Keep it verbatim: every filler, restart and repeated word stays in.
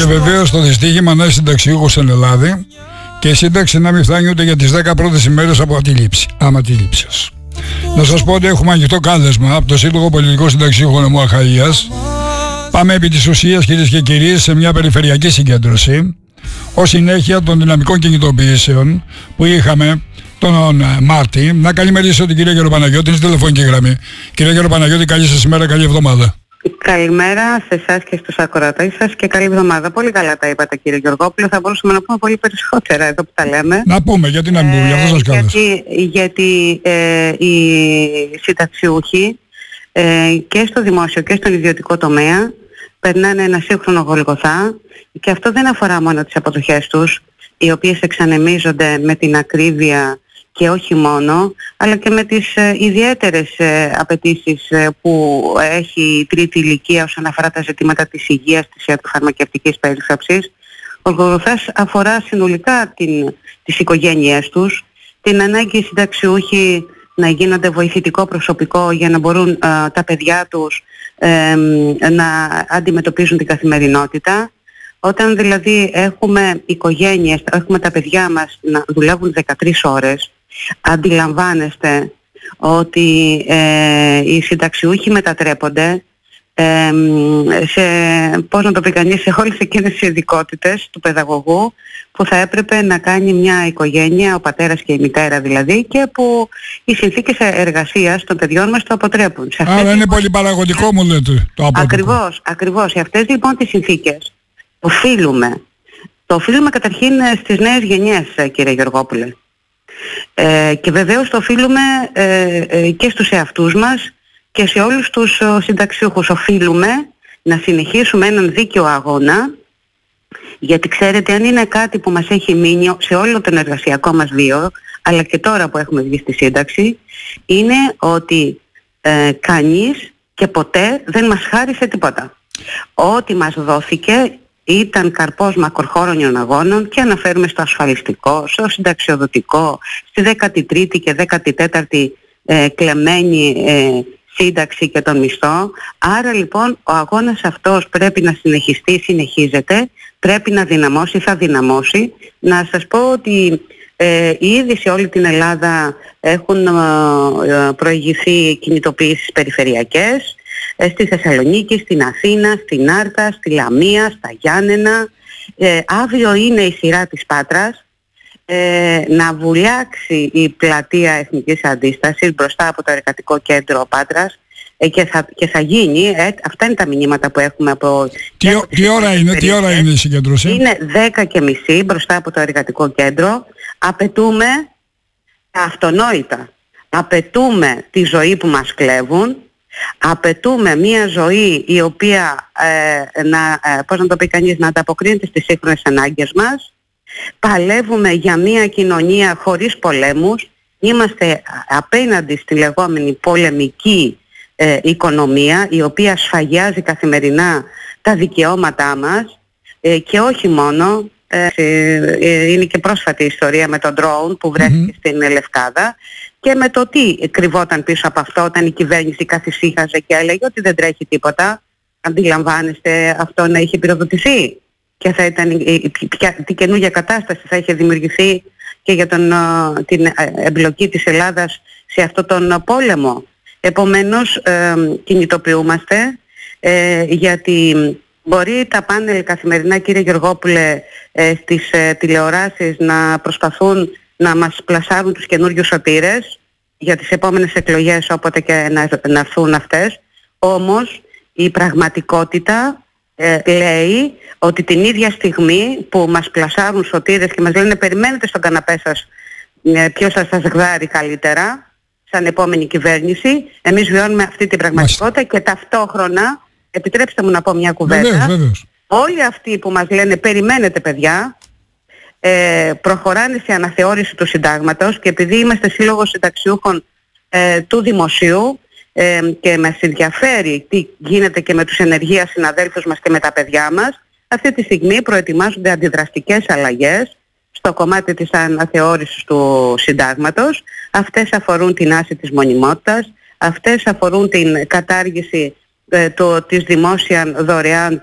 Και βεβαίως το δυστύχημα να είσαι συνταξιούχος στην Ελλάδα και η σύνταξη να μην φτάνει ούτε για τις δέκα πρώτες ημέρες από τη λήψη, άμα τη λήψεις. Να σας πω ότι έχουμε ανοιχτό κάλεσμα από το Σύλλογο Πολιτικών Συνταξιούχων Νομού Αχαΐας. Πάμε επί της ουσίας, κυρίες και κύριοι, σε μια περιφερειακή συγκέντρωση ως συνέχεια των δυναμικών κινητοποιήσεων που είχαμε τον Μάρτη. Να καλημερίσω την κυρία Γεροπαναγιώτη, είναι στη τηλεφωνική γραμμή. Κυρία Γεροπαναγιώτη, καλή σας ημέρα, καλή εβδομάδα. Καλημέρα σε εσάς και στους ακροατές σας και καλή εβδομάδα. Πολύ καλά τα είπατε, κύριε Γεωργόπουλο. Θα μπορούσαμε να πούμε πολύ περισσότερα εδώ που τα λέμε. Να πούμε, γιατί να μην πούμε, γι' αυτό σας κάλεσα. Γιατί, γιατί ε, οι συνταξιούχοι ε, και στο δημόσιο και στον ιδιωτικό τομέα περνάνε ένα σύγχρονο Γολγοθά και αυτό δεν αφορά μόνο τις αποδοχές τους, οι οποίες εξανεμίζονται με την ακρίβεια και όχι μόνο, αλλά και με τις ε, ιδιαίτερες ε, απαιτήσεις ε, που έχει η τρίτη ηλικία όσον αφορά τα ζητήματα της υγείας, της ιατροφαρμακευτικής περίθαλψης. Ο Γολγοθάς αφορά συνολικά την, τις οικογένειές τους, την ανάγκη οι συνταξιούχοι να γίνονται βοηθητικό προσωπικό για να μπορούν ε, τα παιδιά τους ε, να αντιμετωπίζουν την καθημερινότητα. Όταν δηλαδή έχουμε οικογένειες, έχουμε τα παιδιά μας να δουλεύουν δεκατρείς ώρες, αντιλαμβάνεστε ότι ε, οι συνταξιούχοι μετατρέπονται ε, σε, πώς να το πει κανείς, σε όλες εκείνες τις ειδικότητες του παιδαγωγού που θα έπρεπε να κάνει μια οικογένεια, ο πατέρας και η μητέρα δηλαδή, και που οι συνθήκες εργασίας των παιδιών μας το αποτρέπουν. Σε Άρα είναι λοιπόν, πολύ παραγωγικό μου λέτε το απότοκο. Ακριβώς, ακριβώς. Σε αυτές λοιπόν τις συνθήκες οφείλουμε, το οφείλουμε καταρχήν στις νέες γενιές, κύριε Γεωργόπουλε. Ε, και βεβαίως το οφείλουμε ε, ε, και στους εαυτούς μας και σε όλους τους ο, συνταξιούχους. Οφείλουμε να συνεχίσουμε έναν δίκαιο αγώνα, γιατί ξέρετε, αν είναι κάτι που μας έχει μείνει σε όλο τον εργασιακό μας βίο, αλλά και τώρα που έχουμε βγει στη σύνταξη, είναι ότι ε, κανείς και ποτέ δεν μας χάρισε τίποτα. Ό,τι μας δόθηκε ήταν καρπός μακροχρόνιων αγώνων, και αναφέρουμε στο ασφαλιστικό, στο συνταξιοδοτικό, στη δέκατη τρίτη και δέκατη τέταρτη ε, κλεμμένη ε, σύνταξη και τον μισθό. Άρα λοιπόν ο αγώνας αυτός πρέπει να συνεχιστεί, συνεχίζεται, πρέπει να δυναμώσει, θα δυναμώσει. Να σας πω ότι ε, ήδη σε όλη την Ελλάδα έχουν ε, προηγηθεί κινητοποιήσεις περιφερειακές, στη Θεσσαλονίκη, στην Αθήνα, στην Άρτα, στη Λαμία, στα Γιάννενα. Ε, αύριο είναι η σειρά της Πάτρας ε, να βουλιάξει η πλατεία Εθνικής Αντίστασης μπροστά από το Εργατικό Κέντρο Πάτρας ε, και, θα, και θα γίνει, ε, αυτά είναι τα μηνύματα που έχουμε από... Τι, από τι, ώρα είναι, τι ώρα είναι η συγκέντρωση? Είναι δέκα και μισή μπροστά από το Εργατικό Κέντρο. Απαιτούμε τα αυτονόητα. Απαιτούμε τη ζωή που μας κλέβουν. Απαιτούμε μια ζωή η οποία ε, να, ε, πώς να το πει κανείς, να ανταποκρίνεται στις σύγχρονες ανάγκες μας. Παλεύουμε για μια κοινωνία χωρίς πολέμους. Είμαστε απέναντι στη λεγόμενη πολεμική ε, οικονομία, η οποία σφαγιάζει καθημερινά τα δικαιώματά μας ε, και όχι μόνο. Ε, ε, είναι και πρόσφατη ιστορία με τον drone που βρέθηκε mm-hmm. στην Λευκάδα, και με το τι κρυβόταν πίσω από αυτό όταν η κυβέρνηση καθησύχαζε και έλεγε ότι δεν τρέχει τίποτα. Αντιλαμβάνεστε αυτό να είχε πυροδοτηθεί και θα ήταν τι καινούργια κατάσταση θα είχε δημιουργηθεί και για τον, την εμπλοκή της Ελλάδας σε αυτόν τον πόλεμο. Επομένως ε, κινητοποιούμαστε ε, γιατί μπορεί τα πάνελ καθημερινά, κύριε Γεωργόπουλε, ε, στις ε, τηλεοράσεις να προσπαθούν να μας πλασάρουν τους καινούριους σωτήρες για τις επόμενες εκλογές, όποτε και να, να έρθουν αυτές. Όμως η πραγματικότητα ε, λέει ότι την ίδια στιγμή που μας πλασάρουν σωτήρες και μας λένε περιμένετε στον καναπέ σας ε, ποιος θα σας γδάρει καλύτερα σαν επόμενη κυβέρνηση, εμείς βιώνουμε αυτή την πραγματικότητα. Μάλιστα. Και ταυτόχρονα, επιτρέψτε μου να πω μια κουβέντα, βεβαίως, βεβαίως. Όλοι αυτοί που μας λένε περιμένετε παιδιά, Ε, προχωράνε σε αναθεώρηση του συντάγματος, και επειδή είμαστε σύλλογος συνταξιούχων ε, του δημοσίου ε, και μας ενδιαφέρει τι γίνεται και με τους ενεργεία συναδέλφους μας και με τα παιδιά μας, αυτή τη στιγμή προετοιμάζονται αντιδραστικές αλλαγές στο κομμάτι της αναθεώρησης του συντάγματος. Αυτές αφορούν την άρση της μονιμότητας, αυτές αφορούν την κατάργηση ε, το, της δημόσια δωρεάν